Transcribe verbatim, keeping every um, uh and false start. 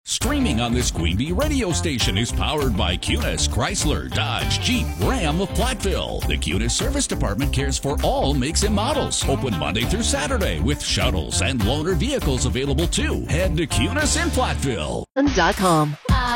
Streaming on this Queen Bee radio station is powered by Cunis, Chrysler, Dodge, Jeep, Ram of Platteville. The Cunis Service Department cares for all makes and models. Open Monday through Saturday with shuttles and loaner vehicles available too. Head to Cunis in Platteville. dot com.